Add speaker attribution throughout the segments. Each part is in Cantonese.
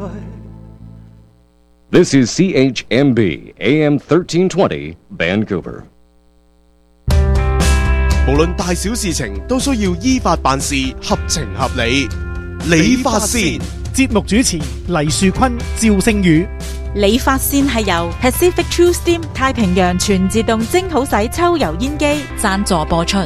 Speaker 1: This is CHMB AM 1320 Vancouver。
Speaker 2: 無論大小事情都需要依法辦事，合情合理。理髮線
Speaker 3: 節目主持黎樹坤、趙聖宇。
Speaker 4: 理髮線係由 Pacific True Steam 太平洋全自動蒸好洗抽油煙機贊助播出。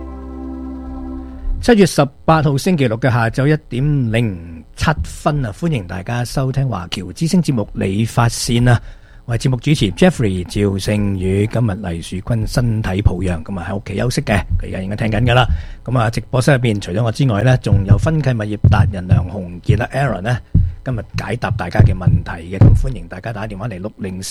Speaker 5: 7月18號星期六嘅下晝1點07分啊！歡迎大家收聽華僑之聲節目理髮線啊！我係節目主持 Jeffrey 趙聖宇。今日黎樹坤身體抱恙，咁啊喺屋企休息嘅，佢而家應該聽緊噶啦。咁啊，直播室入邊除咗我之外呢，仲有分契物業達人梁鴻傑啦 Aaron 呢，今日解答大家嘅問題嘅，咁歡迎大家打電話嚟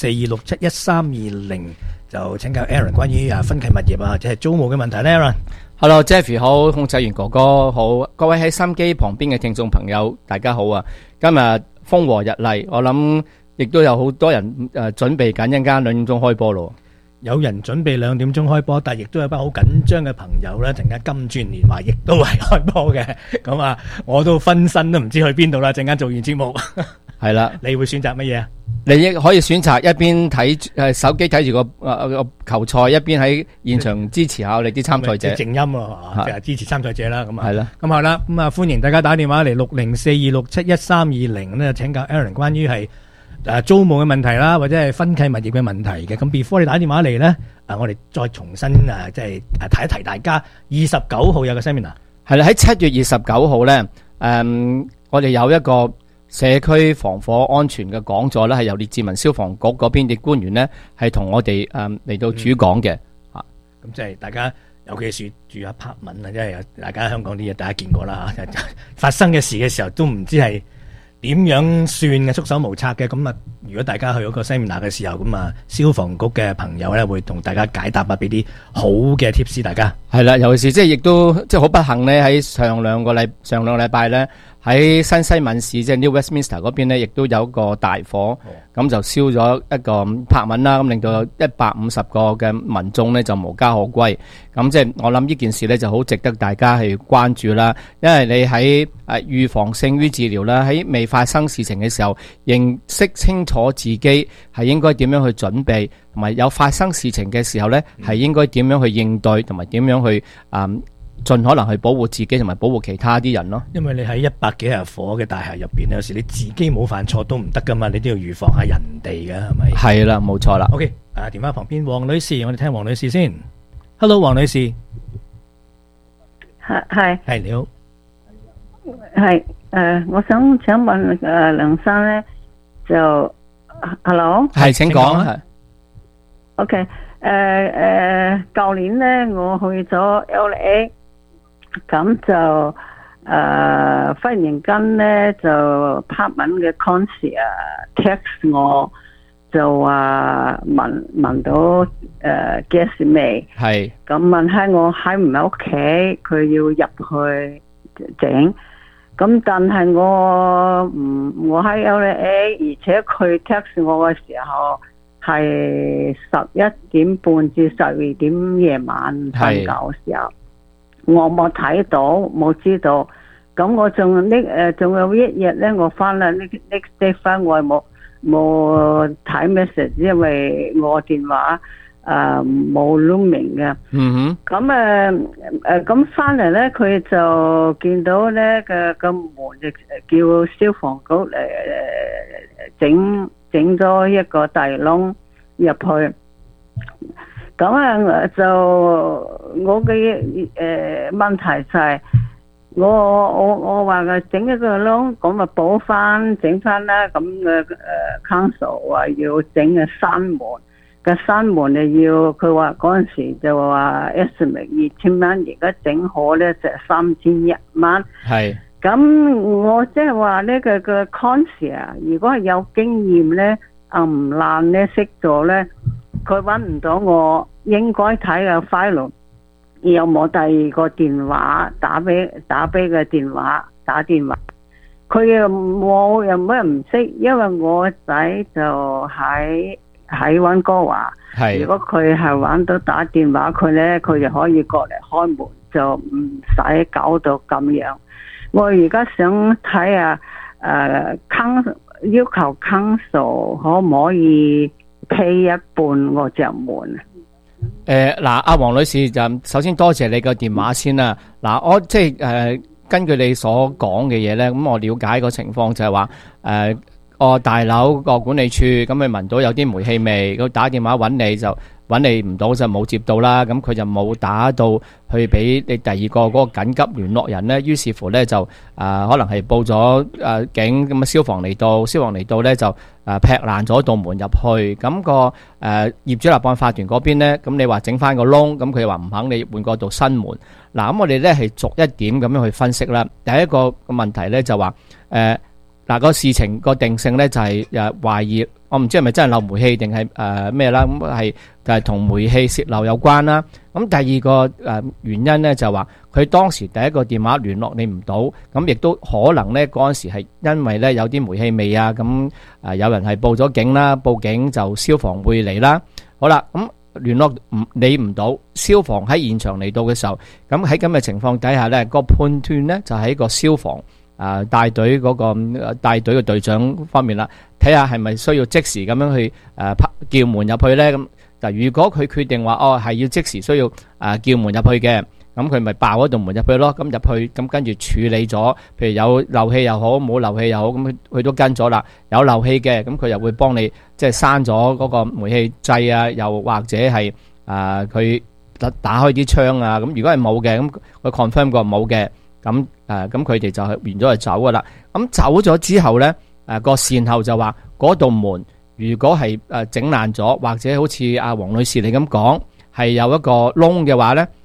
Speaker 5: 60426711320，就請教 Aaron 關於分契物業啊，或者係租務嘅問題呢 Aaron。
Speaker 6: Hello Jeffrey 好，控制員哥哥好，各位喺收音機旁邊嘅聽眾朋友大家好啊！今日風和日麗，我諗亦都有好多人準備緊一陣間2點鐘開波咯。
Speaker 5: 有人準備2點鐘開波，但係亦都有班好緊張嘅朋友咧，陣間金鑽年華亦都係開波嘅。咁啊，我都分身都唔知去邊度啦。陣間做完節目，
Speaker 6: 係啦，
Speaker 5: 你會選擇乜嘢啊？
Speaker 6: 你亦可以選擇一邊睇手機睇住個球賽，一邊喺現場支持下我哋啲參賽者。
Speaker 5: 靜音咯，即係支持參賽者啦。咁啊，
Speaker 6: 係啦。
Speaker 5: 咁好啦，咁啊歡迎大家打電話嚟60426711320咧，請教 Aaron 關於係租務嘅問題啦，或者係分契物業嘅問題嘅。咁 before 你打電話嚟咧，我哋再重新即係提一提大家，29號有個 seminar。係啦，喺7月29號咧，我哋有一個社區防火安全嘅講座咧，係由列治文消防局嗰邊嘅官員咧，係同我哋嚟到主講嘅。咁即係大家，尤其是住apartment啊，即係大家香港啲嘢大家見過啦。發生嘅事嘅時候都唔知係點樣算嘅，束手無策嘅。咁啊，如果大家去嗰個 seminar 嘅時候，咁啊，消防局嘅朋友咧會同大家解答啊，俾啲好嘅 tips 大家。係啦，尤其是即係亦都即係好不幸咧，喺上兩個禮拜咧，喺新西敏市即係 New Westminster 嗰邊咧，亦都有一個大火，咁就燒咗一個柏文啦，咁令到150個嘅民眾咧就無家可歸。咁即係我諗呢件事咧就好值得大家去關注啦，因為你喺預防勝於治療啦，喺未發生事情嘅時候，認識清楚自己係應該點樣去準備，同埋有發生事情嘅時候咧係應該點樣去應對，同埋點樣去盡可能去保護自己同埋保護其他啲人咯。因為你喺100幾日火嘅大廈入邊，有時你自己冇犯錯都唔得噶嘛，你都要預防下人哋嘅，係咪？係啦，冇錯啦。OK，電話旁邊黃女士，我哋聽黃女士先。Hello， 黃女士。係你好。
Speaker 7: 係我想請問梁生咧，就 Hello。係，請講啊。OK，舊年咧我去咗 LA。咁就忽然間咧就 apartment 嘅 concierge text 我，就話聞到gas 味，係咁問下我喺唔喺屋企，佢要入去整，咁但係我喺 LA， 而且佢 text 我嘅時候係11點半至12點夜晚瞓覺嘅時候。我冇睇到，冇知道，咁我仲有一日咧，我翻啦 next day 翻，我冇睇 message， 因為我電話冇 roaming 嘅。嗯哼。咁咁翻嚟咧，佢就見到咧個門就叫消防局嚟整咗一個大窿入去。咁就我嘅問題就係我話佢整一個窿，咁咪補翻整翻啦。咁council 話要整嘅閂門，個閂門要佢話嗰陣時就話 estimate 2000蚊，而家整好咧就3100蚊。係。咁我即係話呢個 concierge 如果係有經驗咧，唔爛咧識咗咧。佢揾唔到我應該睇嘅 file， 有冇第二個電話打俾個電話打電話，佢又冇乜人唔識，因為我仔就喺溫哥華，如果佢係揾到打電話佢咧，佢就可以過嚟開門，就唔使搞到咁樣。我而家想睇下要求 council 可唔可以 pay 一半我隻門啊？
Speaker 6: 嗱，阿黃女士就首先多謝你個電話先啦。嗱，我即係根據你所講嘅嘢咧，咁我了解個情況就係話個大樓個管理處咁佢聞到有啲煤氣味，佢打電話揾你就揾你唔到就冇接到啦，咁佢就冇打到去俾你第二個嗰個緊急聯絡人咧，於是乎咧就可能係報咗警，咁消防嚟到咧就劈爛咗道門入去，咁個業主立案法團嗰邊咧，咁你話整翻個窿，咁佢又話唔肯你換過道新門。嗱，咁我哋咧係逐一點咁樣去分析啦。第一個問題咧就話嗱，個事情個定性咧就係懷疑，我唔知係咪真係漏煤氣定係咩啦，咁係就係同煤氣泄漏有關啦。咁第二個原因咧就話佢當時第一個電話聯絡你唔到，咁亦都可能咧嗰陣時係因為咧有啲煤氣味啊，咁有人係報咗警啦，報警就消防會嚟啦。好啦，咁聯絡你唔到，消防喺現場嚟到嘅時候，咁喺咁嘅情況底下咧，個判斷咧就喺個消防帶隊嗰個帶隊嘅隊長方面啦，睇下係咪需要即時咁樣去叫門入去咧？咁嗱，如果佢決定話係要即時需要叫門入去嘅，咁佢咪爆嗰道門入去咯。咁入去咁跟住處理咗，譬如有漏氣又好，冇漏氣又好，咁佢都跟咗啦。有漏氣嘅，咁佢又會幫你即係閂咗嗰個煤氣掣啊，又或者係佢打開啲窗啊。咁如果係冇嘅，咁佢 confirm 過冇嘅。咁佢哋就係完咗就走噶啦。咁走咗之後咧，個善後就話嗰道門如果係整爛咗，或者好似阿黃女士你咁講係有一個窿嘅話咧，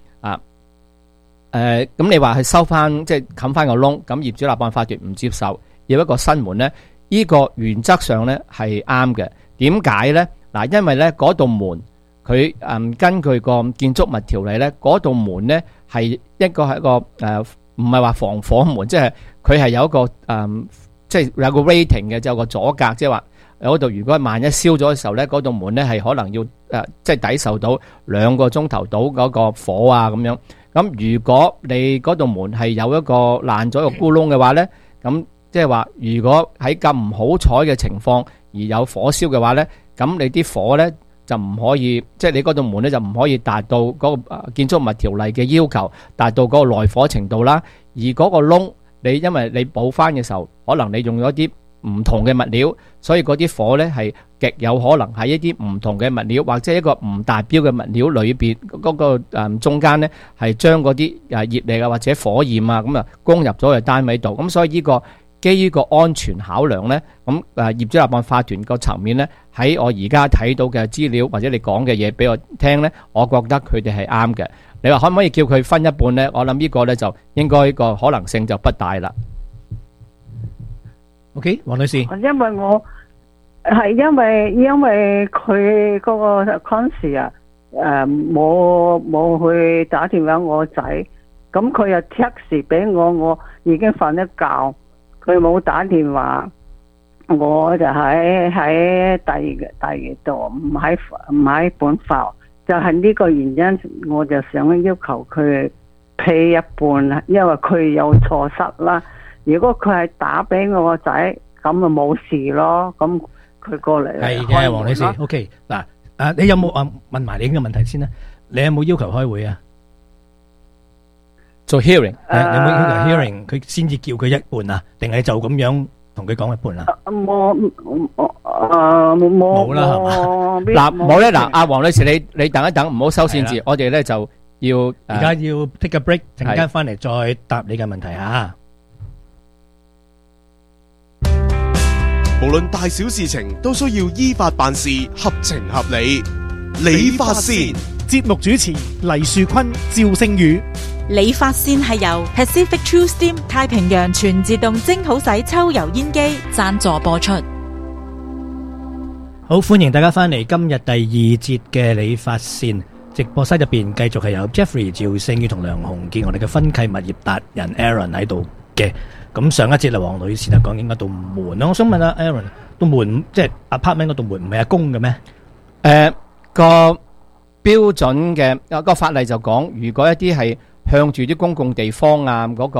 Speaker 6: 咁你話係收翻即係冚翻個窿，咁業主立案法團唔接受，要一個新門咧，呢個原則上咧係啱嘅。點解咧？嗱，因為咧嗰道門佢根據個建築物條例咧，嗰道門咧係一個唔係話防火門，即係佢係有一個即係有個 rating 嘅，就有個阻隔，即係話嗰度如果萬一燒咗嘅時候咧，嗰道門咧係可能要即係抵受到2個鐘頭到嗰個火啊咁樣。咁如果你嗰道門係有一個爛咗個咕窿嘅話咧，咁即係話如果喺咁唔好彩嘅情況而有火燒嘅話咧，咁你啲火咧就唔可以，即係你嗰道門咧就唔可以達到嗰個建築物條例嘅要求，達到嗰個耐火程度啦。而嗰個窿，你因為你補翻嘅時候，可能你用咗啲唔同嘅物料，所以嗰啲火咧係極有可能喺一啲唔同嘅物料，或者一個唔達標嘅物料裏邊嗰個中間咧，係將嗰啲熱力啊或者火焰啊咁攻入咗去單位度。咁所以呢個基於個安全考量咧，咁業主立案法團個層面咧，喺我而家睇到嘅資料或者你講嘅嘢俾我聽咧，我覺得佢哋係啱嘅。你話可唔可以叫佢分一半咧？我諗呢個咧就應該個可能性就不大啦。
Speaker 5: OK， 黃女士，
Speaker 7: 因為我係因為佢嗰個嗰陣時冇去打電話我仔，咁佢又 text 俾我，我已經瞓咗覺，佢冇打電話，我就喺第二度，唔喺本埠，就係呢個原因，我就想要求佢 pay 一半，因為佢有錯失啦。如果佢係打俾我個仔，咁就冇事咯。咁佢過嚟
Speaker 5: 係嘅，黃女士。OK， 嗱，你有冇問埋你嘅問題先啦？你有冇要求開會啊？做 hearing，你有冇要求 hearing？佢先至叫佢一半啊？定係就咁樣同佢講一半啊？冇啦，係嘛？
Speaker 6: 嗱，冇咧，嗱，阿黃女士，你等一等，唔好收線字，我哋咧就要
Speaker 5: 而家要 take a break， 陣間翻嚟再答你嘅問題嚇。
Speaker 2: 無論大小事情都需要依法辦事，合情合理。理髮線
Speaker 3: 節目主持黎樹坤、趙聖宇。
Speaker 4: 理髮線係由 Pacific True Steam 太平洋全自動蒸好洗抽油煙機贊助播出。
Speaker 5: 好，歡迎大家翻嚟今日第2節嘅理髮線直播室入邊，繼續係有 Jeffrey、趙聖宇同梁鴻傑，我哋嘅分契物業達人 Aaron 喺度嘅。咁上一節啦，黃女士就講緊嗰道門啦。我想問下 Aaron， 道門即係 apartment 嗰道門唔係阿公嘅咩？
Speaker 6: 個標準嘅個法例就講，如果一啲係向住啲公共地方啊嗰個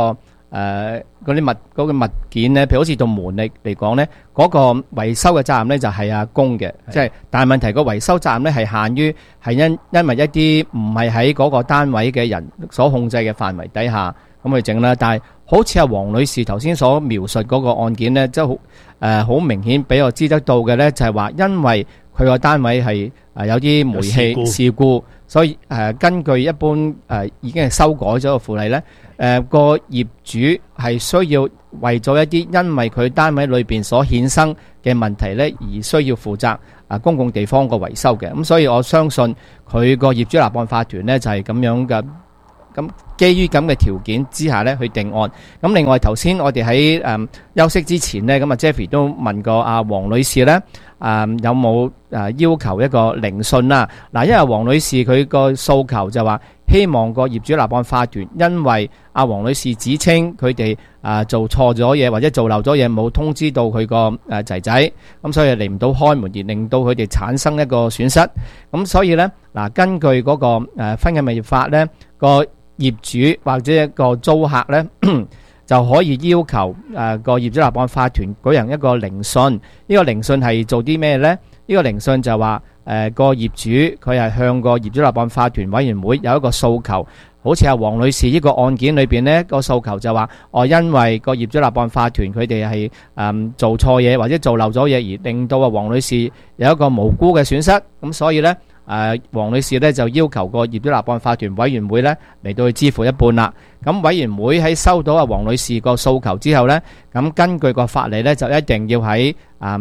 Speaker 6: 嗰啲物件咧，譬如好似道門嚟講咧，嗰個維修嘅責任咧就係阿公嘅，即係但係問題個維修責任咧係限於係因為一啲唔係喺嗰個單位嘅人所控制嘅範圍底下咁去整啦。但係好似阿黃女士頭先所描述嗰個案件咧，即係好明顯俾我知得到嘅咧，就係話因為佢個單位係有啲煤氣事故，所以根據一般已經係修改咗個附例咧，個業主係需要為咗一啲因為佢單位裏邊所衍生嘅問題咧，而需要負責公共地方個維修嘅。咁所以我相信佢個業主立案法團咧就係咁樣嘅。咁基於咁嘅條件之下咧，去定案。咁另外頭先我哋喺休息之前咧，咁啊 Jeffrey 都問過阿黃女士咧，有冇要求一個聆訊啦？嗱，因為黃女士佢個訴求就話希望個業主立案法團，因為阿黃女士指稱佢哋做錯咗嘢或者做漏咗嘢，冇通知到佢個仔仔，咁所以嚟唔到開門，而令到佢哋產生一個損失。咁所以咧，嗱，根據嗰個分契物業法咧，個業主或者一個租客咧就可以要求個業主立案法團舉行一個聆訊。呢個聆訊係做啲咩咧？呢個聆訊就話個業主佢係向個業主立案法團委員會有一個訴求，好似阿黃女士呢個案件裏邊咧，個訴求就話因為個業主立案法團佢哋係做錯嘢或者做漏咗嘢，而令到阿黃女士有一個無辜嘅損失，咁所以咧黃女士咧就要求個業主立案法團委員會咧嚟到去支付一半啦。咁委員會喺收到阿黃女士個訴求之後咧，咁根據個法例咧就一定要喺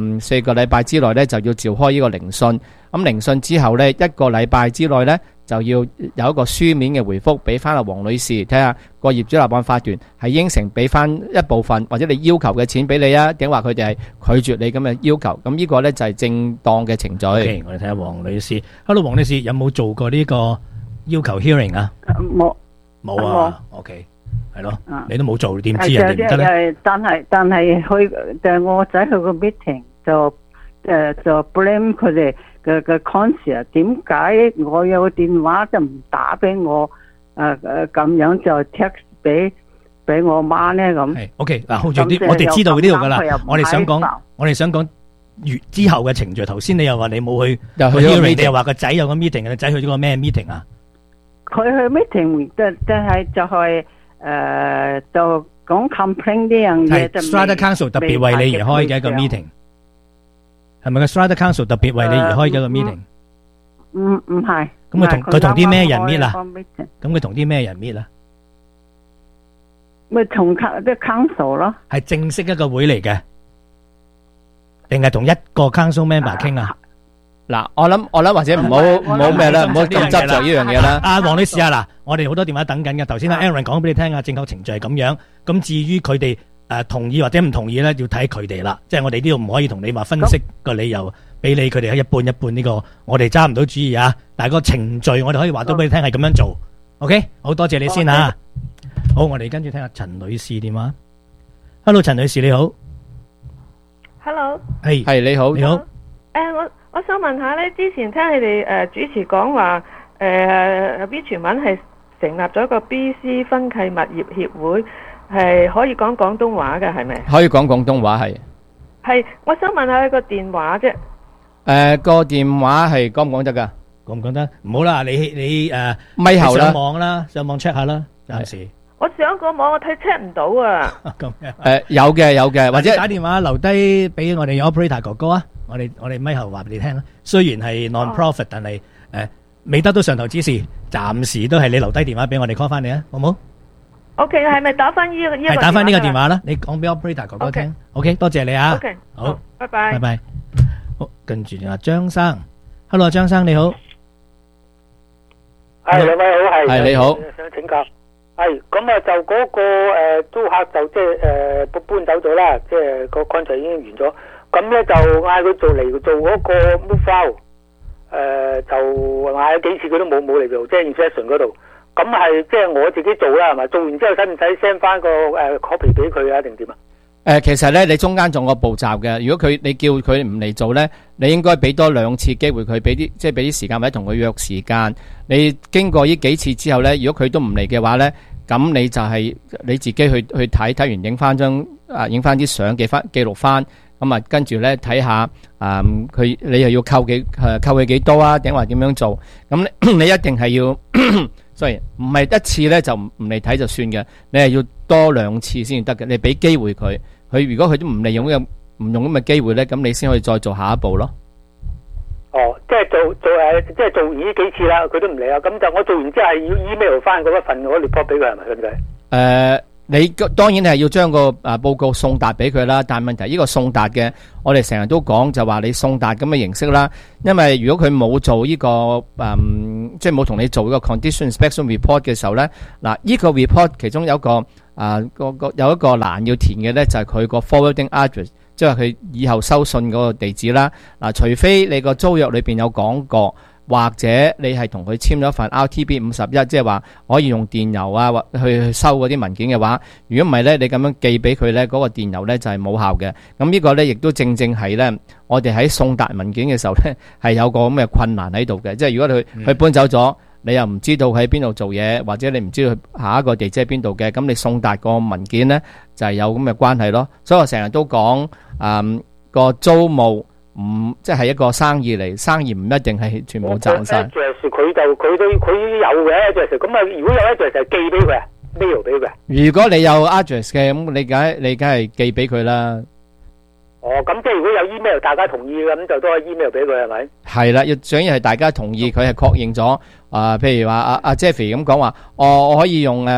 Speaker 6: 4個禮拜之內咧就要召開呢個聆訊。咁聆訊之後咧，1個禮拜之內咧就要有一個書面嘅回覆俾翻阿黃女士，睇下個業主立案法團係應承俾翻一部分或者你要求嘅錢俾你啊，定話佢哋係拒絕你咁嘅要求。咁呢個咧就係正當嘅程序。
Speaker 5: Okay，我哋睇下黃女士。Hello， 黃女士有冇做過呢個要求 hearing 啊？冇啊。OK， 係咯，你都冇做，點知人哋唔得咧？
Speaker 7: 但係去我仔去個 meeting 就 blame 佢哋嘅 concern， 點解我有個電話就唔打俾我？咁樣就 text 俾我媽咧咁。
Speaker 5: 係 OK 嗱，hold住啲，我哋知道呢度噶啦。我哋想講之後嘅程序。頭先你又話你冇去 hearing， 你又話個仔有個 meeting， 個仔去咗個咩 meeting 啊？
Speaker 7: 佢去 meeting， 但係就講 complain 呢樣嘢。係
Speaker 5: Strata Council 特別為你而開嘅一個 meeting， 係咪個 Strata Council 特別為你而開嘅一個 meeting？
Speaker 7: 唔係。
Speaker 5: 咁佢同啲咩人 meet 啊？咁佢同啲咩人 meet 啊？
Speaker 7: 咪同啲 council 咯。係
Speaker 5: 正式一個會嚟嘅，定係同一個 council member 傾啊？
Speaker 6: 嗱，我諗或者唔好咩啦，唔好咁執着呢樣嘢啦。
Speaker 5: 阿黃女士啊，嗱，我哋好多電話等緊嘅。頭先阿 Aaron 講俾你聽啊，正確程序係咁樣。咁至於佢哋同意或者唔同意咧，要睇佢哋啦。即係我哋呢度唔可以同你話分析個理由，俾你佢哋係一半一半呢個，我哋揸唔到主意啊。但係個程序我哋可以話到俾你聽係咁樣做。OK， 好多謝你先啊。好，我哋跟住聽下陳女士電話。Hello， 陳女士你好。
Speaker 8: Hello。
Speaker 6: 係你好。
Speaker 5: 你好。
Speaker 8: 我想問下咧，之前聽你哋主持講話，B 傳聞係成立咗一個 BC 分契物業協會，係可以講廣東話嘅，係咪？
Speaker 6: 可以講廣東話係。
Speaker 8: 係，我想問下個電話啫。
Speaker 6: 個電話係講唔講得㗎？
Speaker 5: 講唔講得？唔好啦，你
Speaker 6: 咪後啦，
Speaker 5: 上網啦，上網 check 下啦，暫時。
Speaker 8: 我上個網我睇 check 唔到啊。
Speaker 5: 咁樣。
Speaker 6: 有嘅，或者
Speaker 5: 打電話留低俾我哋 operator 哥哥啊。我哋咪後話俾你聽啦。雖然係 non-profit，但係未得到上頭指示，暫時都係你留低電話俾我哋 call 翻你啊，好唔好
Speaker 8: ？OK， 係咪打翻呢個？
Speaker 5: 係打翻呢個電話啦。你講俾 operator 哥哥聽。OK， 多謝你啊。
Speaker 8: OK，
Speaker 5: 好，
Speaker 8: 拜拜。
Speaker 5: 拜拜。好，跟住阿張生 ，Hello， 張生你好。
Speaker 9: 係兩位好，
Speaker 6: 係你好。
Speaker 9: 想請教，係咁啊，就嗰個租客就即係搬走咗啦，即係個 contract 已經完咗。咁咧就嗌佢做嗰個 move out， 就嗌咗幾次佢都冇嚟做，即係 inspection 嗰度。咁係即係我自己做啦，係咪？做完之後使唔使 send 翻個copy 俾佢啊？定點啊？
Speaker 6: 其實咧，你中間仲有個步驟嘅。如果你叫佢唔嚟做咧，你應該俾多2次機會佢，俾啲時間或者同佢約時間。你經過呢幾次之後咧，如果佢都唔嚟嘅話咧， 咁你就係你自己去睇，睇完影翻啲相記錄翻，咁啊跟住咧睇下你又要扣佢幾多啊？定話點樣做？咁你一定係要，sorry，唔係一次咧就唔嚟睇就算嘅，你係要多2次先得嘅。你俾機會佢如果佢都唔利用唔用咁嘅機會咧，咁你先可以再做下一步咯。
Speaker 9: 哦，即係即係做完呢幾次啦，佢都唔嚟啊！咁就我做完之後係要 email 翻嗰一份嗰 report 俾佢係咪咁解？
Speaker 6: 你當然係要將個報告送達俾佢啦，但係問題呢個送達嘅，我哋成日都講就話你送達咁嘅形式啦，因為如果佢冇做呢個即係冇同你做呢個 condition inspection report 嘅時候咧，嗱呢個 report 其中有一個有一個欄要填嘅咧，就係佢個 forwarding address，即係佢以後收信嗰個地址啦。嗱，除非你個租約裏邊有講過，或者你係同佢簽咗一份 RTB 51，即係話可以用電郵啊或去收嗰啲文件嘅話，如果唔係咧，你咁樣寄俾佢咧，嗰個電郵咧就係冇效嘅。咁呢個咧亦都正係咧，我哋喺送達文件嘅時候咧係有個咁嘅困難喺度嘅。即係如果佢搬走咗，你又唔知道喺邊度做嘢，或者你唔知道佢下一個地址喺邊度嘅，咁你送達個文件咧就係有咁嘅關係咯。所以我成日都講個租務即係一個生意嚟，生意唔一定係全部賺晒。
Speaker 9: 佢都有嘅 address， 咁啊如果有 address 就寄俾佢啊 ，mail 俾佢。如
Speaker 6: 果你有 address 嘅，咁你梗係寄俾佢啦。
Speaker 9: 哦，咁即係如果有 email 大家同意嘅，咁就都可以 email 俾佢係咪？
Speaker 6: 係啦，想要係大家同意，佢係確認咗譬如話阿 Jeffrey 咁講話，我可以用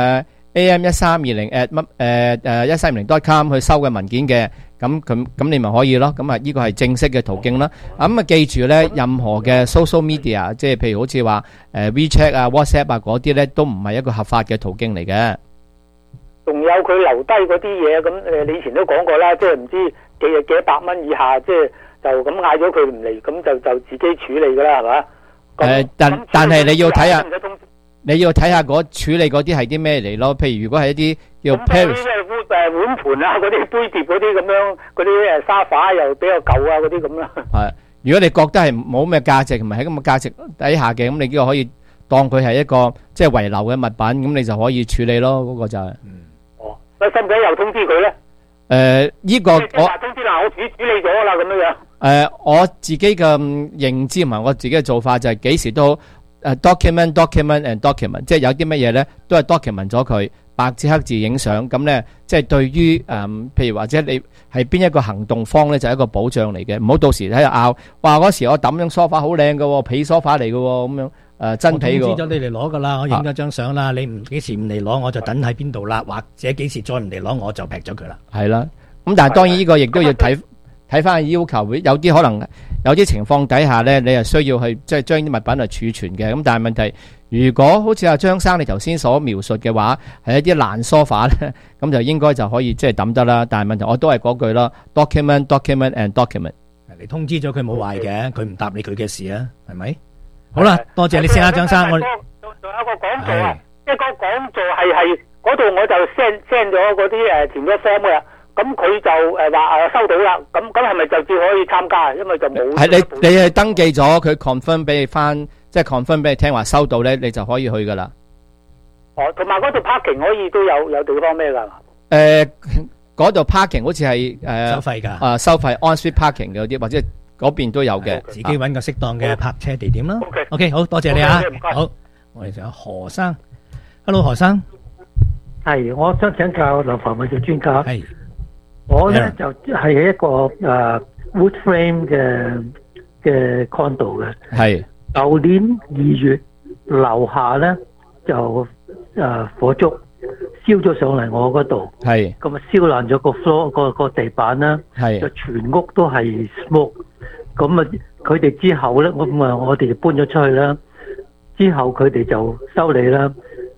Speaker 6: am1320@1320.com 去收嘅文件嘅。咁你咪可以咯，咁啊呢個係正式嘅途徑啦。咁啊記住咧，任何嘅 social media， 即係譬如好似話WeChat 啊、WhatsApp 啊嗰啲咧，都唔係一個合法嘅途徑嚟嘅。
Speaker 9: 仲有佢留低嗰啲嘢，咁你以前都講過啦，即係唔知幾多百蚊以下，即係就咁嗌咗佢唔嚟，咁就自己處理噶啦，係嘛？
Speaker 6: 但係你要睇下。你要睇下嗰處理嗰啲係啲咩嚟咯？譬如如果係一啲叫 Paris
Speaker 9: 碗盤啊，嗰啲杯碟嗰啲咁樣，嗰啲沙發又比較舊啊，嗰啲咁啦。係，
Speaker 6: 如果你覺得係冇咩價值，唔係喺咁嘅價值底下嘅，咁你呢個可以當佢係一個即係遺留嘅物品，咁你就可以處理咯。嗰個就係。
Speaker 9: 哦，咁使唔使又通知佢咧？
Speaker 6: 呢個我
Speaker 9: 通知嗱，我處理咗啦，咁樣樣。
Speaker 6: 我自己嘅認知同埋我自己嘅做法就係幾時都document and document， 即係有啲乜嘢咧，都係 document 咗佢，白紙黑字影相，咁咧即係對於譬如或者你係邊一個行動方咧，就係一個保障嚟嘅，唔好到時喺度拗，哇嗰時我抌張梳化好靚嘅，皮梳化嚟嘅咁樣，真皮嘅。我通知咗你嚟攞噶啦，我影咗張相啦，你唔幾時唔嚟攞，我就等喺邊度啦，或者幾時再唔嚟攞，我就劈咗佢啦。係啦，咁但係當然呢個亦都要睇翻要求，有啲可能有啲情況底下咧，你係需要去即係將啲物品嚟儲存嘅。咁但係問題，如果好似阿張生你頭先所描述嘅話，係一啲爛梳化咧，咁就應該就可以即係抌得啦。但係問題我都係嗰句啦 ，document and document。你通知咗佢冇壞嘅，佢唔答你佢嘅事啊，係咪？好啦，多謝你先啊，張生。我仲
Speaker 9: 有個講座啊，一個講座係嗰度我就 send 咗嗰啲填咗 form 嘅。咁佢就話收到啦，咁係咪就只可以參加？因為就冇係你係登記咗，佢 confirm 俾你翻，即係 confirm 俾你聽話收到咧，你就可以去噶啦。哦，同埋嗰度 parking 可以都有地方咩噶？嗰度 parking 好似係收費噶，收費 on street parking 嗰啲，或者嗰邊都有嘅，自己揾個適當嘅泊車地點啦。OK，好多謝你啊，好，我哋仲有何生 ，Hello 何生，
Speaker 10: 係，我想請教樓房物業專家。係。我咧就係一個wood frame 嘅 condo 嘅，係舊年2月樓下咧就火燭燒咗上嚟我嗰度，係咁啊燒爛咗個 floor 個地板啦，係就全屋都係 smoke， 咁啊佢哋之後咧我哋就搬咗出去啦，之後佢哋就修理啦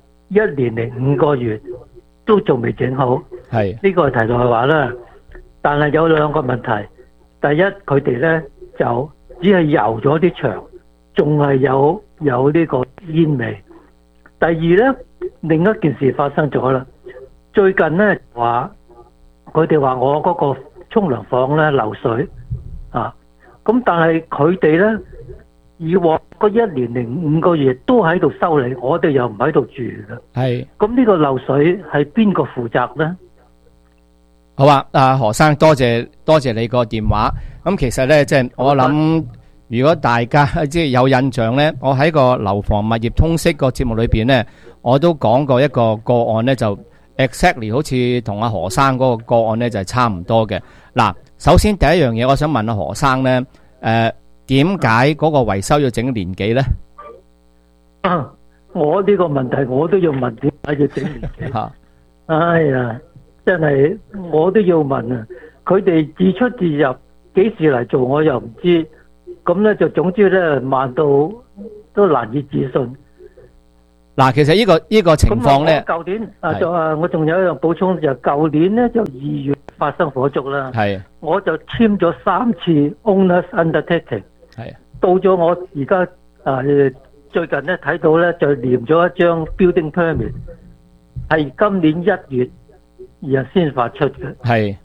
Speaker 10: ，1年零5個月。都仲未整好，係呢個係題外話啦。但係有兩個問題，第一佢哋咧就只係油咗啲牆，仲係有呢個煙味。第二咧，另一件事發生咗啦。最近咧佢哋話我嗰個沖涼房咧漏水啊，咁但係佢哋咧以往嗰1年零5個月都喺度修理，我哋又唔喺度住嘅。
Speaker 6: 係。
Speaker 10: 咁呢個漏水係邊個負責咧？
Speaker 6: 好啊，何生，多謝你個電話。咁其實咧，即係我諗，如果大家即係有印象咧，我喺個樓房物業通識個節目裏邊咧，我都講過一個個案咧，就 exactly 好似同阿何生嗰個個案咧就係差唔多嘅。嗱，首先第一樣嘢，我想問阿何生咧，點解嗰個維修要整年幾咧？
Speaker 10: 我呢個問題我都要問，點解要整年幾？
Speaker 6: 嚇！
Speaker 10: 哎呀，真係我都要問啊！佢哋自出自入，幾時嚟做我又唔知。咁咧就總之咧慢到都難以置信。
Speaker 6: 嗱，其實呢個情況咧，
Speaker 10: 舊年我仲有一樣補充，就舊年咧就2月發生火燭啦。係，我就簽咗3次 owners undertaking。係，到咗我而家最近咧睇到咧就連咗一張 building permit， 係今年1月2日先發出嘅。係。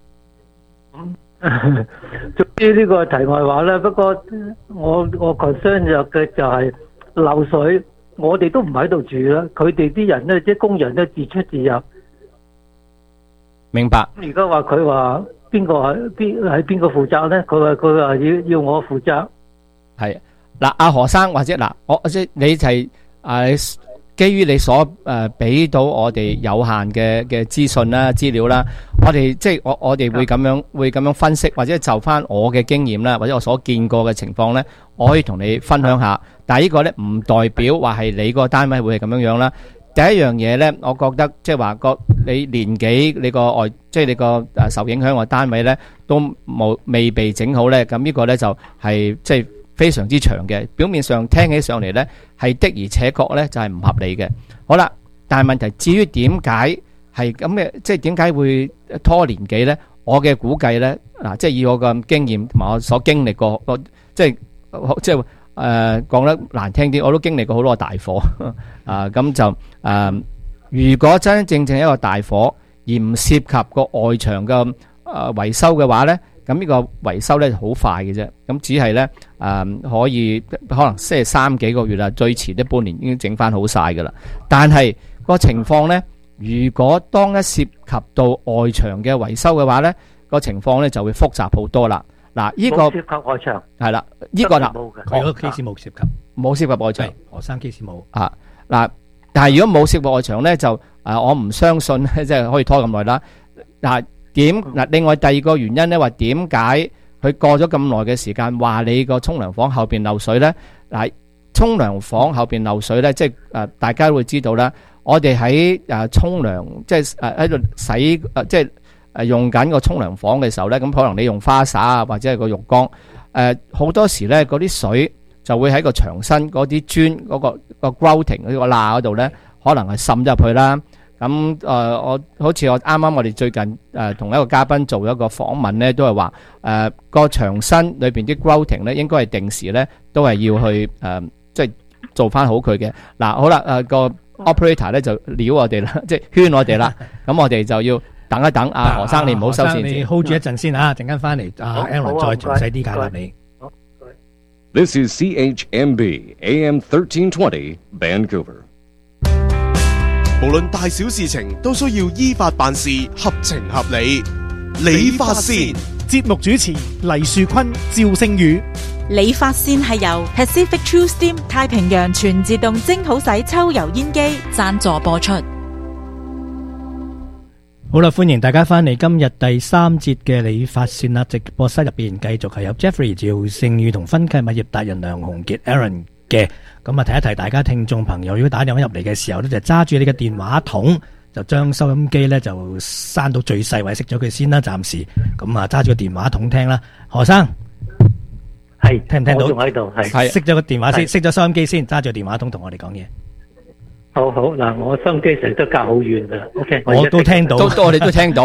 Speaker 10: 總之呢個題外話啦，不過我 concern 就係漏水，我哋都唔喺度住啦，佢哋啲人咧，即係工人咧自出自入。
Speaker 6: 明白。
Speaker 10: 而家話佢話邊個負責咧？佢話要我負責。係
Speaker 6: 嗱，阿何生或者嗱，我即係你就係基於你所俾到我哋有限嘅資訊啦、資料啦，我哋即係我哋會咁樣分析，或者就翻我嘅經驗啦，或者我所見過嘅情況咧，我可以同你分享下。但係呢個咧唔代表話係你個單位會係咁樣樣啦。第一樣嘢咧，我覺得即係話你年紀你個即係你個受影響嘅單位咧都未被整好咧，咁呢個咧就係即係非常之長嘅，表面上聽起上嚟咧係的而且確咧就係唔合理嘅。好啦，但係問題至於點解係咁嘅，即係點解會拖年幾咧？我嘅估計咧，嗱，即係以我嘅經驗同埋我所經歷過，即係講得難聽啲，我都經歷過好多大火咁就如果真真正正一個大火而唔涉及個外牆嘅維修嘅話咧，咁呢個維修咧好快嘅啫，咁只係咧可以可能即係3幾個月啦，最遲都半年已經整翻好晒噶啦。但係個情況咧，如果當一涉及到外牆嘅維修嘅話咧，個情況咧就會複雜好多啦。嗱，呢個
Speaker 10: 涉及外牆
Speaker 6: 係啦，呢個啦，
Speaker 5: 佢嗰個 case 冇涉及，
Speaker 6: 冇涉及外牆，
Speaker 5: 何生 case 冇
Speaker 6: 啊。嗱，但係如果冇涉及外牆咧，就我唔相信即係可以拖咁耐啦。嗱，另外第二個原因咧，話點解佢過咗咁耐嘅時間，話你個沖涼房後邊漏水咧？嗱，沖涼房後邊漏水咧，即係大家都會知道啦。我哋喺沖涼，即係喺度洗，即係用緊個沖涼房嘅時候咧，咁可能你用花灑啊，或者係個浴缸，好多時咧嗰啲水就會喺個牆身嗰啲磚嗰個 grouting 嗰個罅嗰度咧，可能係滲咗入去啦。咁我好似我啱我哋最近同一個嘉賓做一個訪問咧，都係話個牆身裏邊啲 grouting 咧，應該係定時咧都係要去即係做翻好佢嘅。嗱，好啦，個 operator 咧就撩我哋啦，即係圈我哋啦。咁我哋就要等一等。何生你唔好收線，
Speaker 5: 你 hold 住一陣先啊，陣間翻嚟Alan 再詳細啲解答你。
Speaker 1: This is CHMB AM 1320 Vancouver。
Speaker 2: 無論大小事情都需要依法辦事，合情合理。理髮線
Speaker 3: 節目主持黎樹坤、趙聖宇。
Speaker 4: 理髮線係由 Pacific True Steam 太平洋全自動蒸好洗抽油煙機贊助播出。
Speaker 5: 好啦，歡迎大家翻嚟今日第3節嘅理髮線啦！直播室入邊繼續係有 Jeffrey 趙聖宇同分契物業達人梁鴻傑 Aaron 嘅。咁啊，提一提大家聽眾朋友，如果打電話入嚟嘅時候咧，就揸住你嘅電話筒，就將收音機咧就閂到最細，或者熄咗佢先啦，暫時。咁啊，揸住個電話筒聽啦。何生係聽唔聽到？
Speaker 10: 我仲喺度，係
Speaker 5: 熄咗個電話先，熄咗收音機先，揸住電話筒同我哋講嘢。
Speaker 10: 好好嗱，我收音機成日都隔好遠噶。OK，
Speaker 5: 我都聽到，
Speaker 6: 我哋都聽到。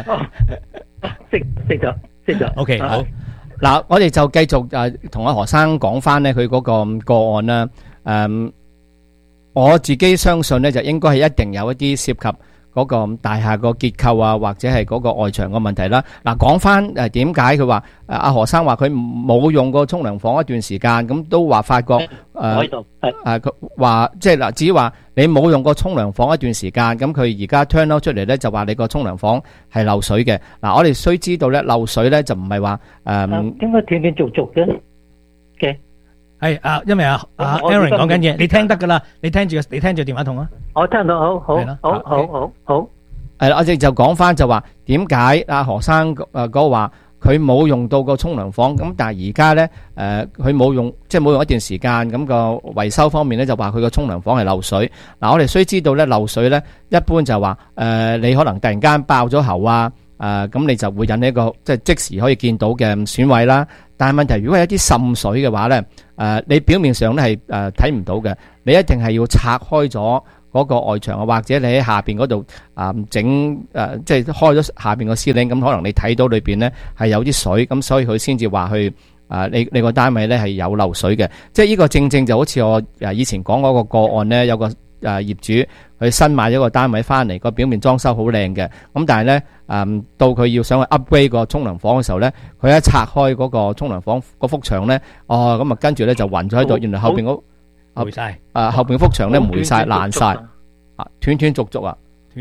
Speaker 10: 熄咗。
Speaker 6: OK，好。嗱，我哋就繼續同阿何生講翻咧佢嗰個個案啦。我自己相信咧就應該係一定有一啲涉及嗰嗰個大廈個結構啊，或者係嗰個外牆個問題啦。嗱，講翻點解佢話阿何生話佢冇用過沖涼房一段時間，咁都話發覺佢話即係嗱，至於話你冇用過沖涼房一段時間，咁佢而家 turn out 出嚟咧就話你個沖涼房係漏水嘅。嗱，我哋須知道咧漏水咧就唔係話
Speaker 10: 點解斷斷續續嘅？
Speaker 5: 係因為阿 Aaron 講緊嘢，你聽得噶啦，你聽住電話筒啊。
Speaker 10: 我聽到，好。
Speaker 6: 係啦，我哋就講翻就話點解阿何生嗰話佢冇用到個沖涼房，咁但係而家咧佢冇用，即係冇用一段時間，咁個維修方面咧就話佢個沖涼房係漏水。嗱，我哋須知道咧漏水咧一般就話你可能突然間爆咗喉啊，咁你就會引起一個即時可以見到嘅損毀啦。但係問題如果係一啲滲水嘅話咧，你表面上咧係睇唔到嘅，你一定係要拆開咗嗰個外牆啊，或者你喺下邊嗰度整即係開咗下邊個司令，咁可能你睇到裏邊咧係有啲水，咁所以佢先至話去你個單位咧係有漏水嘅。即係呢個正正就好似我以前講嗰個個案咧，有個業主佢新買咗個單位翻嚟，個表面裝修好靚嘅，咁但係咧到佢要想去 upgrade 個沖涼房嘅時候咧，佢一拆開嗰個沖涼房嗰幅牆咧，咁啊跟住咧就暈咗喺度，原來後邊嗰
Speaker 5: 霉晒，
Speaker 6: 後邊幅牆咧霉晒爛晒，斷斷續續啊，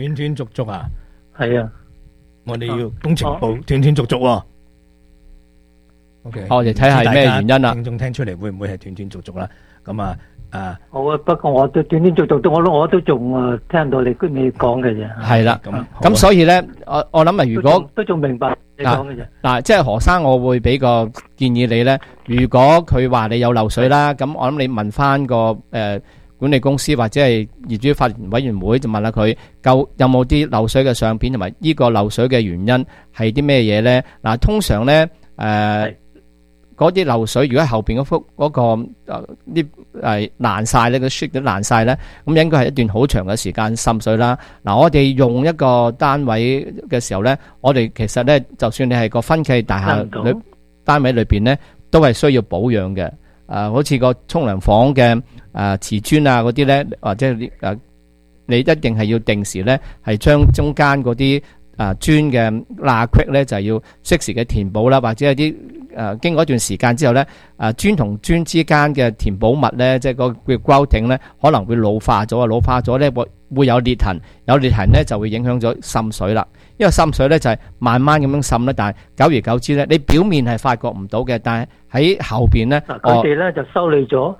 Speaker 5: 係啊，我哋要工程部斷斷續續喎。OK，我哋睇下咩原因啦。聽眾聽出嚟會唔會係斷斷續續啦？咁
Speaker 10: 好啊，不過我都斷斷續續，我都仲聽到你講嘅啫。
Speaker 6: 係啦，咁所以咧，我諗啊，如果
Speaker 10: 都仲明白你講嘅啫。
Speaker 6: 嗱，即係何生，我會俾個建議你咧。如果佢話你有漏水啦，咁我諗你問翻個管理公司或者係業主法團委員會，就問下佢有冇啲漏水嘅相片，同埋呢個漏水嘅原因係啲咩嘢咧？嗱，通常咧嗰啲漏水，如果後邊嗰個啲爛晒咧，個 sheet 都爛晒咧，咁應該係一段好長嘅時間滲水啦。嗱，我哋用一個單位嘅時候咧，我哋其實咧，就算你係個分契大廈單位裏邊咧，都係需要保養嘅。好似個沖涼房嘅瓷磚啊嗰啲咧，或者你一定係要定時咧，係將中間嗰啲磚嘅罅隙咧，就係要適時嘅填補啦，或者有啲經過一段時間之後咧，磚同磚之間嘅填補物咧，即係個叫 grouting 咧，可能會老化咗咧會有裂痕，咧就會影響咗滲水啦。因為滲水咧就係慢慢咁樣滲咧，但係久而久之咧，你表面係發覺唔到嘅，但係喺後邊咧，
Speaker 10: 佢哋咧就修理咗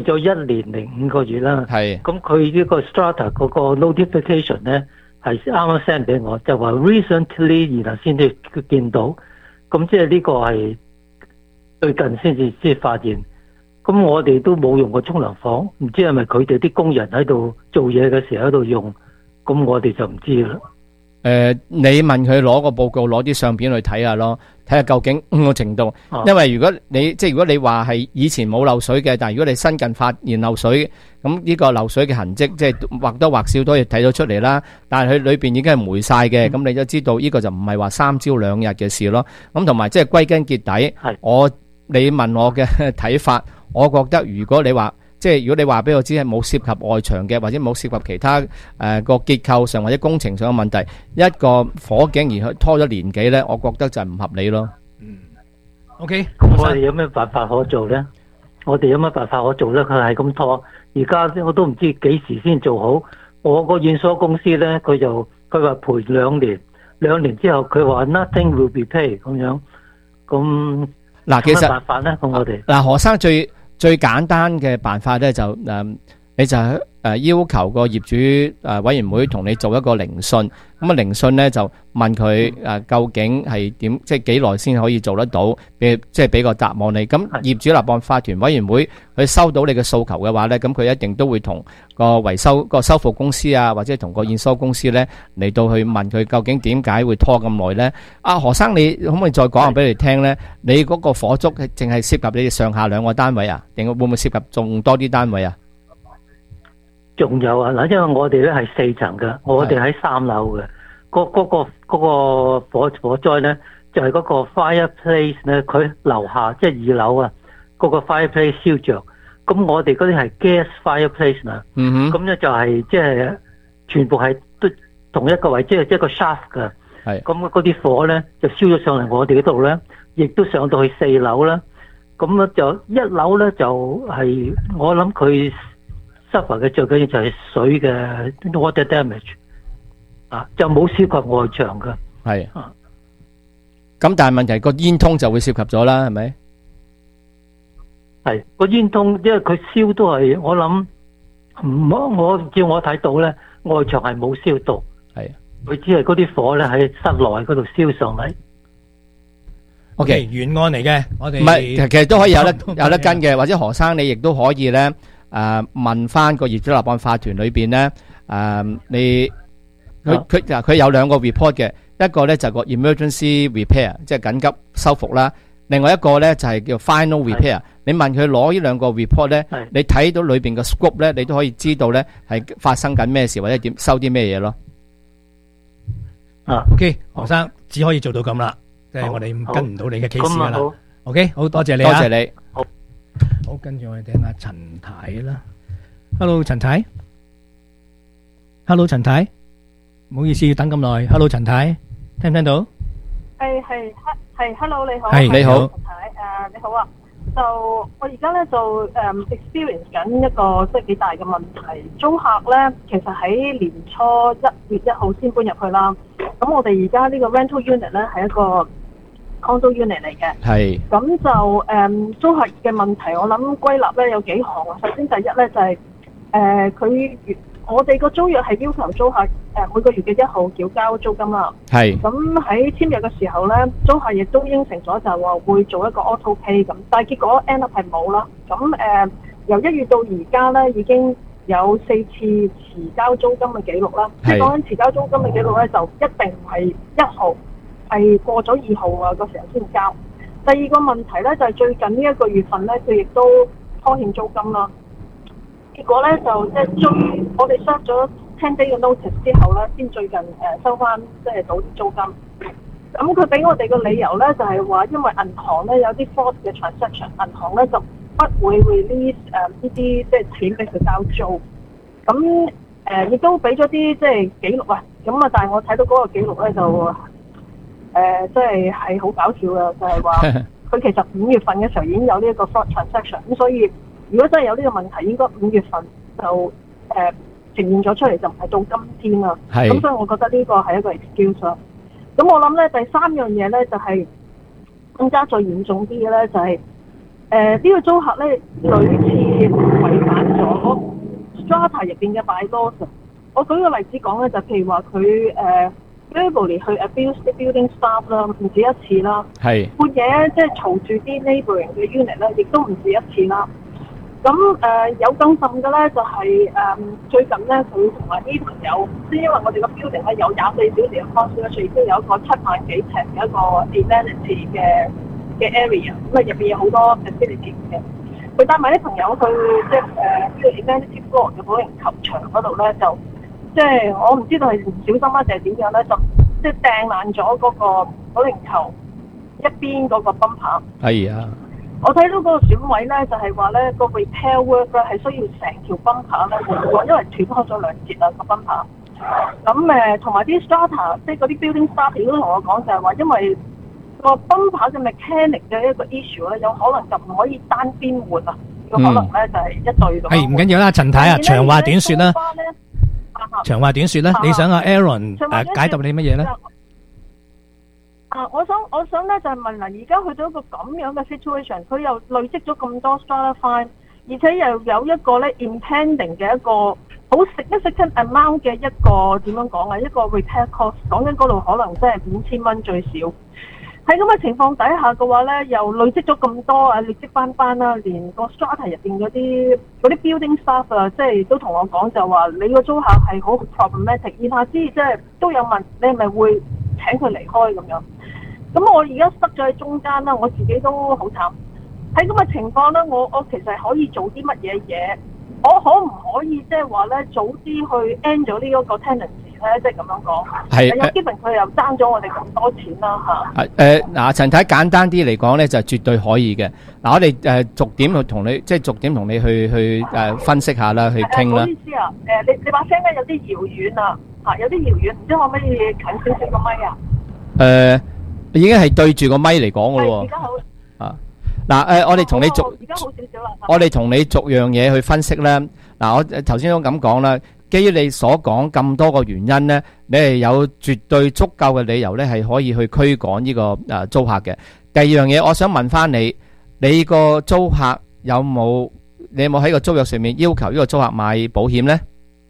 Speaker 10: 1年0.5個月啦。係，咁佢呢個 strata 嗰個 notification 咧係啱啱 send 俾我，就話 recently 然後先至見到，咁即係呢個係最近先至發現。咁我哋都冇用過沖涼房，唔知係咪佢哋啲工人喺度做嘢嘅時候喺度用，咁我哋就唔知啦。
Speaker 6: 你問佢攞個報告，攞啲相片去睇下咯，睇下究竟個程度。因為如果你話係以前冇漏水嘅，但係如果你新近發現漏水，咁呢個漏水嘅痕跡，即係或多或少都可以睇到出嚟啦。但係佢裏邊已經係霉晒嘅，咁你都知道呢個就唔係話3朝2日嘅事咯。咁同埋即係歸根結底，你問我嘅睇法，我覺得如果你話俾我知係冇涉及外牆嘅，或者冇涉及其他個結構上或者工程上嘅問題，一個火警而去拖咗年幾咧，我覺得就係唔合理咯。
Speaker 5: OK，
Speaker 10: 咁我哋有咩辦法可做咧？佢係咁拖，而家我都唔知幾時先做好。我個驗收公司咧，佢話賠2年，2年之後佢話 nothing will be paid 咁樣。咁
Speaker 6: 嗱，其實
Speaker 10: 辦法咧，咁我哋
Speaker 6: 何生最簡單嘅辦法咧，就你就要求個業主委員會同你做一個聆訊。咁聆訊咧就問佢究竟係點，即係幾耐先可以做得到，即係俾個答案你。咁業主立案法團委員會佢收到你嘅訴求嘅話咧，咁佢一定都會同個維修個修復公司啊，或者同個驗收公司咧嚟到去問佢究竟點解會拖咁耐咧？何生，你可唔可以再講下俾你聽咧？你嗰個火燭淨係涉及你哋上下2個單位啊，定會唔會涉及仲多啲單位啊？
Speaker 10: 仲有啊，嗱，因為我哋咧係4層嘅，我哋喺3樓嘅，嗰個火災咧就係嗰個 fireplace 咧，佢樓下即係2樓啊，嗰個 fireplace 燒着，咁我哋嗰啲係 gas fireplace 啊，咁咧就係即係全部係同一個位，即係一個 shaft 㗎。
Speaker 6: 係。
Speaker 10: 咁嗰啲火咧就燒咗上嚟我哋嗰度咧，亦都上到去4樓啦。咁咧就1樓咧就係我諗佢 suffer 嘅最緊要就係水嘅 water damage 啊，就冇涉及外牆㗎。
Speaker 6: 係。咁但係問題個煙通就會涉及咗啦，係咪？
Speaker 10: 係個煙通，因為佢燒都係我諗我照我睇到咧，外牆係冇燒到。
Speaker 6: 係。佢
Speaker 10: 只係嗰啲火咧喺室內嗰度燒上嚟。
Speaker 5: O.K. 原案嚟嘅，我哋
Speaker 6: 唔係，其實都可以有得跟嘅，或者何生你亦都可以咧，問翻個業主立案法團裏邊咧，佢有2個 report 嘅，一個咧就個 emergency repair， 即係緊急修復啦，另外一個咧就係叫 final repair。你問佢攞呢2個 report 咧，你睇到裏邊嘅 scope 咧，你都可以知道咧係發生緊咩事或者點收啲咩嘢咯。
Speaker 5: OK， 何生只可以做到咁啦。即係我哋跟唔到你嘅 case 噶啦。OK， 好多謝你啊！
Speaker 6: 多謝你。
Speaker 5: 好，跟住我哋聽下陳太啦。Hello， 陳太。Hello， 陳太。唔好意思，要等咁耐。Hello， 陳太，聽唔聽到？
Speaker 11: 係 ，Hello， 你好。
Speaker 6: 係你好。
Speaker 11: 陳太，你好啊。就我而家咧就experience 緊一個即係幾大嘅問題。租客咧其實喺年初1月1號先搬入去啦。咁我哋而家呢個 rental unit 咧係一個condo unit 嚟嘅，係咁就租客嘅問題，我諗歸納咧有幾項啊。首先第一咧就係我哋個租約係要求租客每個月嘅1號繳交租金啦。係咁喺簽約嘅時候咧，租客亦都應承咗就話會做一個 auto pay 咁，但係結果 end up 係冇啦。咁由1月到而家咧已經有4次遲交租金嘅記錄啦。即係講緊遲交租金嘅記錄咧，就一定唔係1號。係過咗2號啊個時候先交。第二個問題咧就係最近呢1個月份咧，佢亦都拖欠租金啦。結果咧就即係我哋 serve 咗10 day 嘅 notice 之後咧，先最近收翻即係到啲租金。咁佢俾我哋個理由咧就係話，因為銀行咧有啲 fraud 嘅 transaction， 銀行咧就不會 release 呢啲即係錢俾佢交租。咁亦都俾咗啲即係記錄啊。咁啊，但係我睇到嗰個記錄咧就。即係好搞笑嘅，就係話佢其實5月份嘅時候已經有呢一個 fraud transaction， 咁所以如果真係有呢個問題，應該5月份就呈現咗出嚟，就唔係到今天啦。咁所以我覺得呢個係一個 excuse 啦。咁我諗咧第3樣嘢咧就係更加再嚴重啲嘅咧，就係呢個租客咧屢次違反咗 strata 入邊嘅 bylaws。我舉個例子講咧，就譬如話佢verbally 去 abuse 啲 building staff 啦，唔止一次啦。係半夜即係嘈住啲 neighbouring 嘅 unit 咧，亦都唔止一次啦。咁有更甚嘅咧，就係最近咧，佢同埋啲朋友，即係因為我哋個 building 咧有24小時嘅 concierge，亦都有一個7萬幾尺嘅一個 amenity 嘅 area， 咁啊入邊有好多 facility 嘅。佢帶埋啲朋友去即係呢個 amenity floor 嘅保齡球場嗰度咧，就即係我唔知道係唔小心啊定係點樣咧，就即係掟爛咗嗰個保齡球一邊嗰個泵棒。係啊！我睇到嗰個損位咧，就係話咧個 repair work 咧係需要成條泵棒咧換過，因為斷開咗2節啊個泵棒。咁同埋啲 strata， 即係嗰啲 building staff 都同我講就係話，因為個泵棒嘅 mechanic 嘅一個 issue 咧，有可能就唔可以單邊換啊，有可能咧就係一對咁。係唔緊要啦，陳太啊，長話短説啦。長話短説啦，你想阿 Aaron 解答你乜嘢咧？我想咧就係問嗱，而家去到一個咁樣嘅 situation， 佢又累積咗咁多 strata fine， 而且又有一個咧 impending 嘅一個好 significant amount 嘅一個點樣講啊？一個 repair cost， 講緊嗰度可能真係5000蚊最少。喺咁嘅情況底下嘅話咧，又累積咗咁多啊，累積翻啦，連個 strata 入邊嗰啲building staff 啊，即係都同我講就話你個租客係好 problematic， 言下之意即係都有問你係咪會請佢離開咁樣。咁我而家塞咗喺中間啦，我自己都好慘。喺咁嘅情況咧，我其實可以做啲乜嘢嘢？我可唔可以即係話咧早啲去 end 咗呢一個 tenancy 咧？即係咁樣講。係。有基本佢又爭咗我哋咁多錢啦嚇。嗱，陳太簡單啲嚟講咧，就絕對可以嘅。嗱，我哋逐點去同你，即係逐點同你去分析下啦，去傾啦。唔好意思啊，你把聲咧有啲遙遠啊。 有啲遙遠，唔知可唔可以近少少個咪啊？
Speaker 6: 已經係對住個咪嚟講噶咯。
Speaker 11: 而家好
Speaker 6: 啊，嗱，我哋同你逐
Speaker 11: 而家好少少啦。
Speaker 6: 我哋同你逐樣嘢去分析咧。嗱，我頭先都咁講啦。基於你所講咁多個原因咧，你係有絕對足夠嘅理由咧，係可以去驅趕呢個租客嘅。第二樣嘢，我想問翻你，你個租客你有冇喺個租約上面要求呢個租客買保險咧？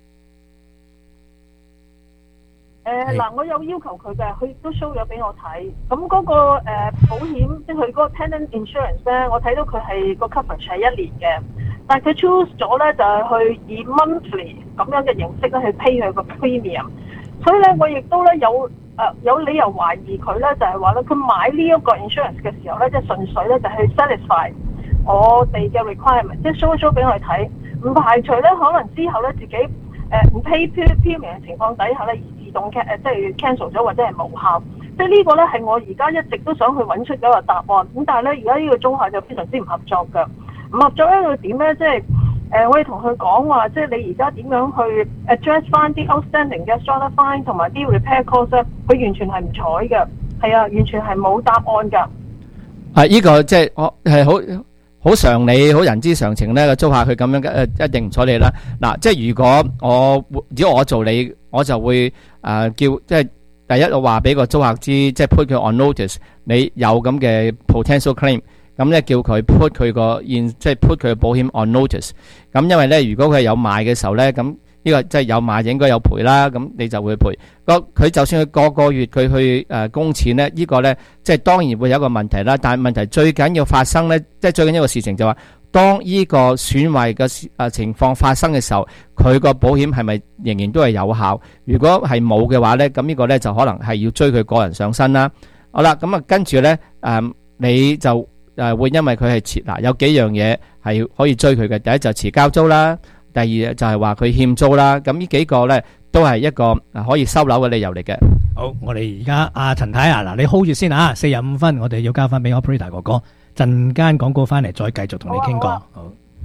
Speaker 11: 嗱，我有要求佢嘅，佢亦都 show 咗俾我睇。咁嗰個保險，即係佢嗰個 tenant insurance 咧，我睇到佢係個 coverage 係1年嘅，但係佢 choose 咗咧就係去以 monthly 咁樣嘅形式咧去 pay 佢個 premium。所以咧，我亦都咧有理由懷疑佢咧，就係話咧，佢買呢一個 insurance 嘅時候咧，即係純粹咧就係 satisfy 我哋嘅 requirement， 即係 show 俾我哋睇，唔排除咧可能之後咧自己唔 pay premium 嘅情況底下咧，自動即係 cancel 咗或者係無效。即係呢個咧係我而家一直都想去揾出一個答案。咁但係咧，而家呢個租客就非常之唔合作嘅。唔合作咧，佢點咧？即係我哋同佢講話，即係你而家點樣去 address 翻啲 outstanding 嘅 strata fine 同埋啲 repair cost 咧？佢完全係唔睬嘅，係啊，完全係冇答案㗎。
Speaker 6: 呢個即係我係好常理、好人之常情咧。個租客佢咁樣一定唔睬你啦。嗱，即係如果我做你，我就會叫即係第一，我話俾個租客知，即係 put 佢 on notice， 你有咁嘅 potential claim。咁咧叫佢 put 佢個即係 put 佢嘅保險 on notice。咁因為咧，如果佢係有賣嘅時候咧，咁呢個即係有賣應該有賠啦。咁你就會賠。佢就算佢個月佢去供錢咧，呢個咧即係當然會有一個問題啦。但係問題最緊要發生咧，即係最緊要一個事情就話，當呢個損壞嘅情況發生嘅時候，佢個保險係咪仍然都係有效？如果係冇嘅話咧，咁呢個咧就可能係要追佢個人上身啦。好啦，咁啊跟住咧你就會因為佢係遲有幾樣嘢係可以追佢嘅。第一就遲交租啦，第二就係話佢欠租啦。咁呢幾個咧都係一個可以收樓嘅理由嚟嘅。
Speaker 5: 好，我哋而家阿陳太嗱，你 hold 住先啊，45分，我哋要交翻俾 operator 哥哥，陣間廣告翻嚟再繼續同你傾過。好，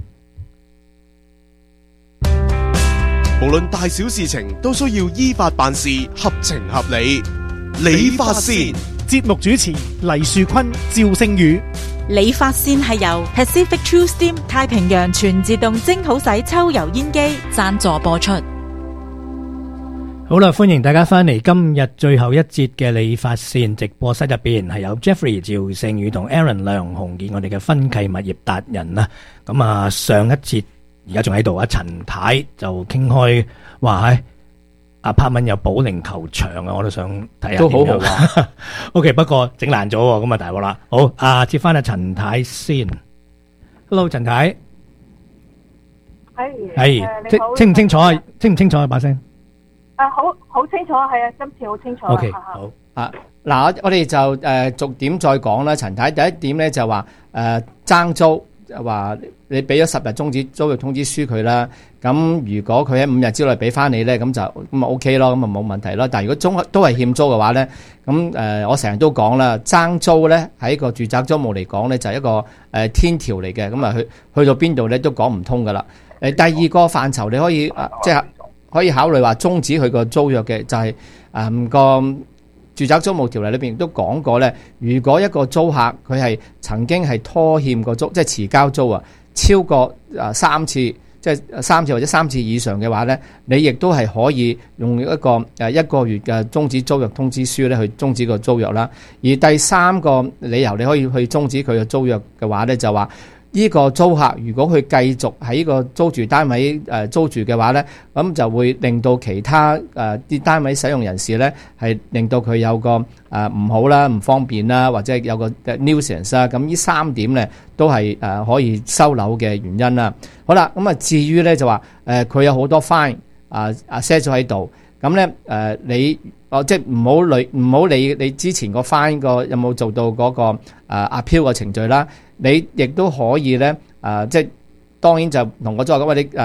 Speaker 2: 無論大小事情都需要依法辦事，合情合理。理髮線
Speaker 3: 節目主持黎樹坤、趙星宇。
Speaker 4: 理髮線係由 Pacific True Steam 太平洋全自動蒸好洗抽油煙機贊助播出。
Speaker 5: 好啦，歡迎大家翻嚟今日最後一節嘅理髮線直播室入邊，係有 Jeffrey 趙星宇同 Aaron 梁鴻傑，我哋嘅分契物業達人啊。咁啊，上一節而家仲喺度啊，陳太就傾開話喺apartment有保齡球場啊，我都想睇下。都好好啊。OK， 不過整爛咗，咁啊大鑊啦。好，接翻阿陳太先。Hello， 陳太。係。清唔清楚啊？清唔清楚啊？把聲。
Speaker 11: 好清楚，係啊，今次好清楚。
Speaker 6: OK， 好。嗱，我哋就逐點再講啦。陳太第一點咧就話爭租。話你俾咗10日終止租約通知書佢啦，咁如果佢喺5日之內俾翻你咧，咁就OK 咯，咁啊冇問題咯。但係如果都係欠租嘅話咧，咁我成日都講啦，爭租咧喺個住宅租務嚟講咧就係一個天條嚟嘅，咁啊去到邊度咧都講唔通噶啦。第二個範疇你可以即係可以考慮話終止佢個租約嘅，就係個住宅租務條例裏邊都講過咧，如果一個租客佢係曾經係拖欠個租，即係遲交租啊，超過3次，即係3次或者3次以上嘅話咧，你亦都係可以用一個1個月嘅終止租約通知書咧去終止個租約啦。而第三個理由你可以去終止佢嘅租約嘅話咧，就話呢個租客如果佢繼續喺呢個租住單位租住嘅話咧，咁就會令到其他啲單位使用人士咧係令到佢有個唔好啦、唔方便啦，或者有個 nuisance 啦。咁呢3點咧都係可以收樓嘅原因啦。好啦，咁啊至於咧就話佢有好多 fine set 咗喺度，咁咧你即係唔好理你之前個 fine 個有冇做到嗰個appeal 嘅程序啦。你亦都可以咧，即係當然就同我租客講話，你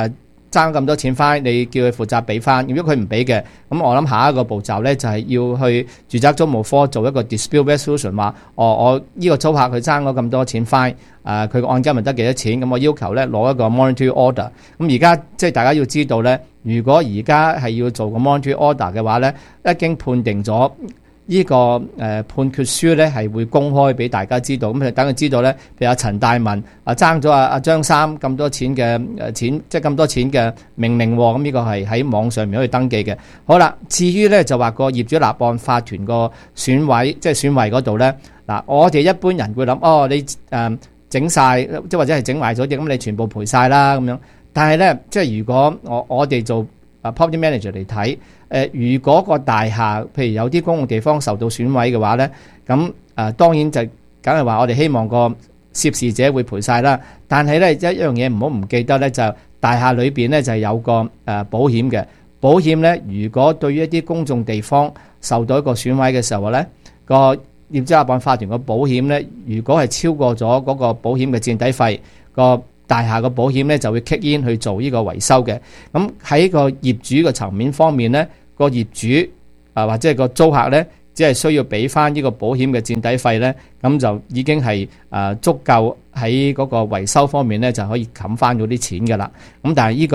Speaker 6: 爭咁多錢翻，你叫佢負責俾翻。如果佢唔俾嘅，咁我諗下一個步驟咧就係要去住宅租務科做一個 dispute resolution， 話我呢個租客佢爭咗咁多錢翻，佢個按金咪得幾多錢，咁我要求咧攞一個 monetary order。咁而家即係大家要知道咧，如果而家係要做個 monetary order 嘅話咧，一經判定咗呢個判決書咧係會公開俾大家知道，咁就等佢知道咧，譬如阿陳大文爭咗阿張三咁多錢嘅錢，即係咁多錢嘅命令喎，咁呢個係喺網上面可以登記嘅。好啦，至於咧就話個業主立案法團個選委，即係選委嗰度咧，嗱我哋一般人會諗，你整晒，即係或者係整壞咗嘅，咁你全部賠晒啦咁樣。但係咧，即係如果我哋做property manager 嚟睇，如果個大廈譬如有啲公共地方受到損毀嘅話咧，咁當然就梗係話我哋希望個涉事者會賠晒啦。但係咧一樣嘢唔好唔記得咧，就大廈裏邊咧就係有個保險嘅。保險咧，如果對於一啲公眾地方受到一個損毀嘅時候咧，個業主立案法團個保險咧，如果係超過咗嗰個保險嘅墊底費，個大廈個保險咧就會 kick in 去做呢個維修嘅。咁喺個業主嘅層面方面咧，個業主或者係個租客咧，只係需要俾翻呢個保險嘅墊底費咧，咁就已經係足夠喺嗰個維修方面咧就可以冚翻嗰啲錢㗎啦。咁但係呢個